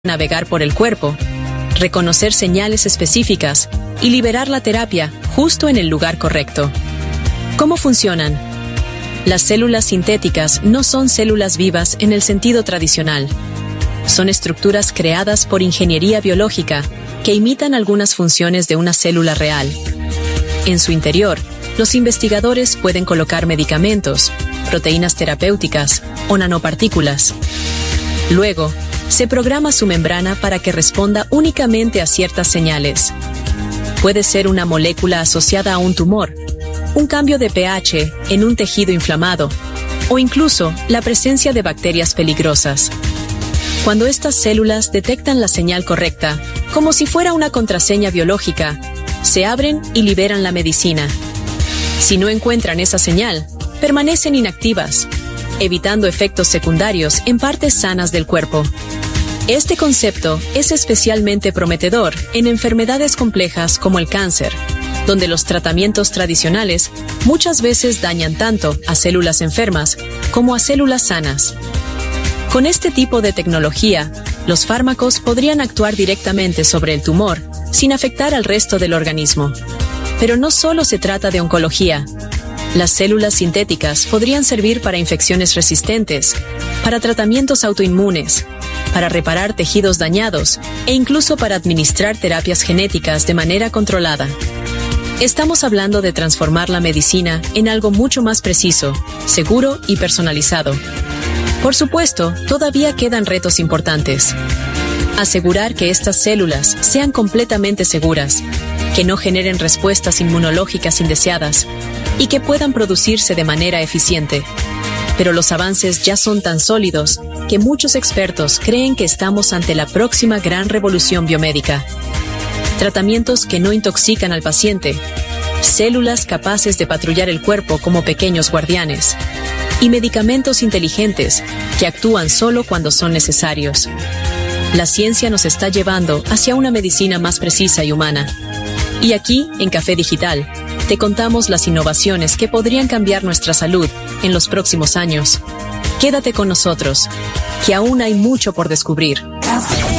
navegar por el cuerpo, reconocer señales específicas y liberar la terapia justo en el lugar correcto. ¿Cómo funcionan? Las células sintéticas no son células vivas en el sentido tradicional. Son estructuras creadas por ingeniería biológica que imitan algunas funciones de una célula real. En su interior, los investigadores pueden colocar medicamentos, proteínas terapéuticas o nanopartículas. Luego, se programa su membrana para que responda únicamente a ciertas señales. Puede ser una molécula asociada a un tumor, un cambio de pH en un tejido inflamado, o incluso la presencia de bacterias peligrosas. Cuando estas células detectan la señal correcta, como si fuera una contraseña biológica, se abren y liberan la medicina. Si no encuentran esa señal, permanecen inactivas, evitando efectos secundarios en partes sanas del cuerpo. Este concepto es especialmente prometedor en enfermedades complejas como el cáncer, donde los tratamientos tradicionales muchas veces dañan tanto a células enfermas como a células sanas. Con este tipo de tecnología, los fármacos podrían actuar directamente sobre el tumor sin afectar al resto del organismo. Pero no solo se trata de oncología. Las células sintéticas podrían servir para infecciones resistentes, para tratamientos autoinmunes, para reparar tejidos dañados e incluso para administrar terapias genéticas de manera controlada. Estamos hablando de transformar la medicina en algo mucho más preciso, seguro y personalizado. Por supuesto, todavía quedan retos importantes. Asegurar que estas células sean completamente seguras, que no generen respuestas inmunológicas indeseadas y que puedan producirse de manera eficiente. Pero los avances ya son tan sólidos que muchos expertos creen que estamos ante la próxima gran revolución biomédica. Tratamientos que no intoxican al paciente, células capaces de patrullar el cuerpo como pequeños guardianes, y medicamentos inteligentes que actúan solo cuando son necesarios. La ciencia nos está llevando hacia una medicina más precisa y humana. Y aquí, en Café Digital, te contamos las innovaciones que podrían cambiar nuestra salud en los próximos años. Quédate con nosotros, que aún hay mucho por descubrir. Café.